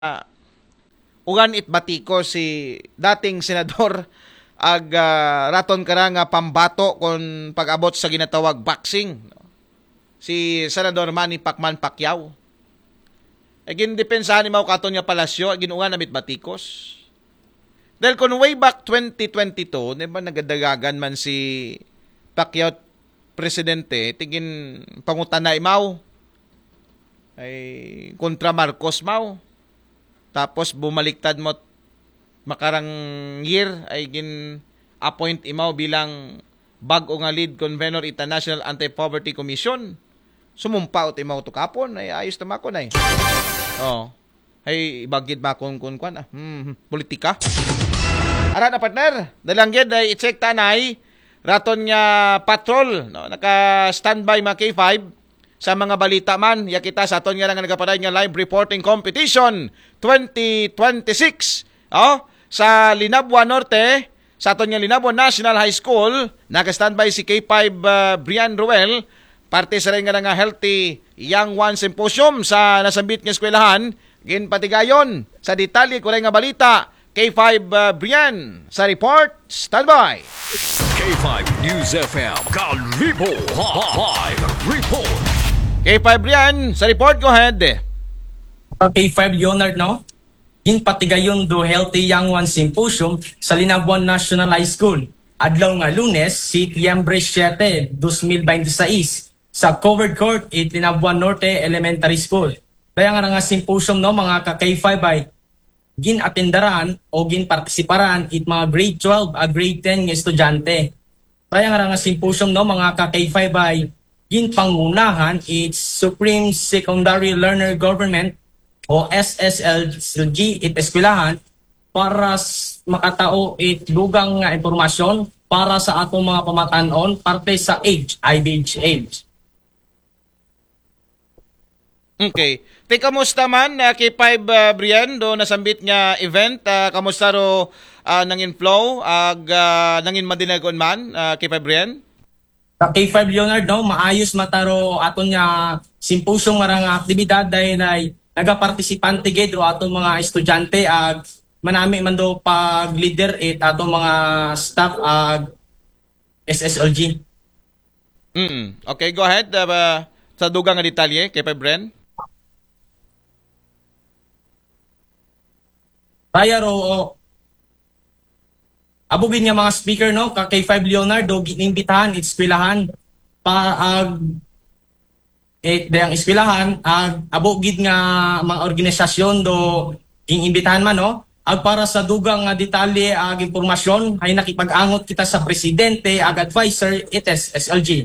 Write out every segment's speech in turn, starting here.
ugan itbatiko si dating senador ag raton kara nga pambato kon pag-abot sa ginatawag boxing, si Senador Manny Pacman Pacquiao. Ay gindepensahan ni Mao katon nga palasyo ginugan namit batikos. Dahil kung way back 2022, di ba nagadagagan man si Pacquiao presidente, tingin pangutana Mao ay kontra Marcos Mao. Tapos bumaliktad mo makarang year ay gin-appoint Mao bilang bag-o nga lead convener International Anti-Poverty Commission. Sumumpa iti Mao to kapon ay ayos na mako na eh. Oh. Ay ibagid ba kung politika. Ara na partner, dalanggid ay i-check tanay raton nga patrol no, naka-standby mga K5 sa mga balita man, yakita sa aton nga nga nagapaday nga live reporting competition 2026. Sa Linabua Norte, sa aton nga Linabua National High School, naka-standby si K5 Brian Ruel, parte sa rin nga Healthy Young One Symposium sa nasambit nga eskwelahan, ginpatigayon sa detalye ko rin nga balita, K5 Brian sa report, standby. K5 News FM, Kalibo Live Report. K5 Brian, sa report, go ahead. K5 Leonard, no? Ginpatigayon do Healthy Young One Symposium sa Linabuan National High School. Adlaw nga Lunes, Septyembre 7, 2026 sa Covered Court at Linabuan Norte Elementary School. Kaya nga symposium, no, mga ka-K5 ay gin-atendaran o gin-partisiparan it mga grade 12 a grade 10 nga estudyante. Kaya nga symposium, no, mga ka-K5 ay ginpangunahan its Supreme Secondary Learner Government o SSLG it eskwelahan para makatao it dugang nga impormasyon para sa atong mga pamatanon parte sa age. Okay. Kamusta man K5 Brian do nasambit nga event, kamusta ro nangin flow ag nangin madinagon man K5 Brian? K5 Leonard, no, maayos mataro aton nga symposium marang aktibidad dahil ay nagapartisipante gid ro aton mga estudyante ag manami man do pag leader it aton mga staff ag SSLG. Okay, go ahead sa dugang nga detalye K5 Brian. Kaya ro abugin nga mga speaker, no, K5 Leonardo ginimbitahan it eskwelahan pa dayang eskwelahan abugid nga mga organisasyon do iniimbitahan man, no, ag para sa dugang nga detalye ag impormasyon ay nakipag-angot kita sa presidente ag advisor it SLG.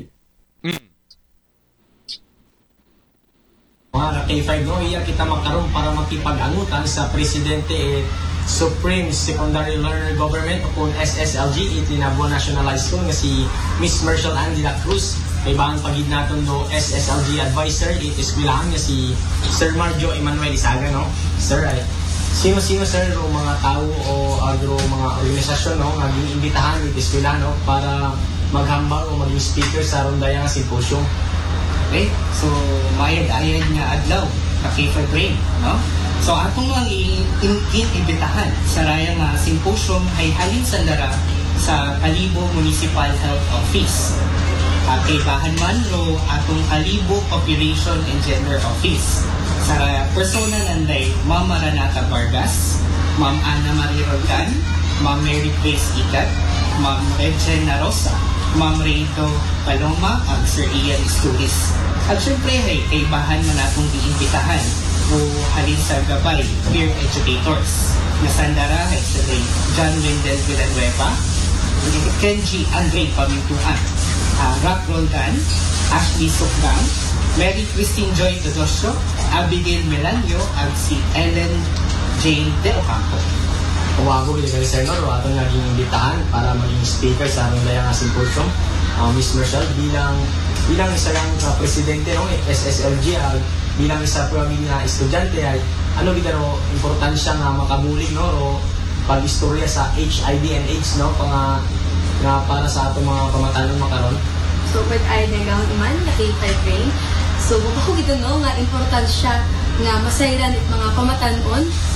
Mga K5, no, iya kita magkaroon para makipag-angutan sa presidente Supreme Secondary Learner Government o kung SSLG it Linabuan National High School nga si Miss Marshall Ann de la Cruz. Kay bang pagid naton do SSLG advisor it eskwelahan nga si Sir Marjo Emmanuel Isaga, no. Sir, ay sino-sino sir ro mga tao o agro mga organisasyon, no, nga giniimbitahan it eskwelahan, no, para maghambal o maging speaker sa rondaya nga symposium. Okay, so mayad-ayad nga adlaw na K5 Brain, no? So atong lang iimbitahan sa raya nga symposium ay halin sa lara sa Kalibo Municipal Health Office. Kay bahan man ro atong Kalibo Population and Gender Office. Sa persona nanday Ma'am Maranata Vargas, Ma'am Ana Marie Roldan, Ma'am Mary Grace Ikat, Ma'am Regina Rosa, Ma'am Rito Paloma, ag Sir Ian Isturis. At syempre, kay bahan na natong diimbitahan o halin sa gabay, peer educators. Nasandara, sa John Wendell Villanueva, Kenji Andre Pamintuan, Rock Roldan, Ashley Sokdam, Mary Christine Joy Todosio, Abigail Melanio, at si Ellen Jane De Ocampo. Uwago bilay kay Sir Nor, atong naging imbitahan para maging speaker sa aming layang symposium. Miss Marshall bilang isa lang presidente, no, SSLG, bilang isa po aming estudyante ay ano bigaro importansya nga makabulig, no, ro pag-istorya sa HIV and AIDS, no, nga para sa atong mga pamatanon makaron. So, but ay nagawin man na K5 Brain. So, bukod ito, no, nga importansya nga masayran it mga pamatanon